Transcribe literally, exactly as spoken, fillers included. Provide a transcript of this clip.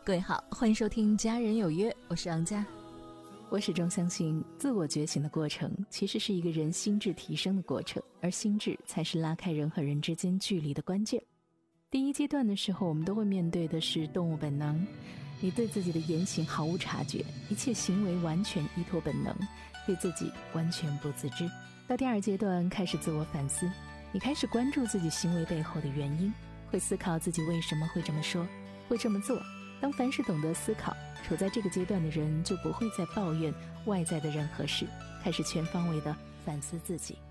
各位好，欢迎收听家人有约，我是杨佳。 我始终相信，自我觉醒的过程其实是一个人心智提升的过程，而心智才是拉开人和人之间距离的关键。第一阶段的时候，我们都会面对的是动物本能，你对自己的言行毫无察觉，一切行为完全依托本能，对自己完全不自知。到第二阶段开始自我反思，你开始关注自己行为背后的原因，会思考自己为什么会这么说，会这么做。当凡事懂得思考，处在这个阶段的人就不会再抱怨外在的任何事，开始全方位的反思自己。